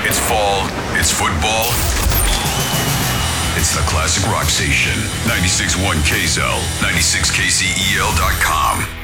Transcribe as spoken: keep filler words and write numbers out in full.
It's fall. It's football. It's the Classic Rock Station. ninety-six point one K Z L, ninety-six K C E L dot com.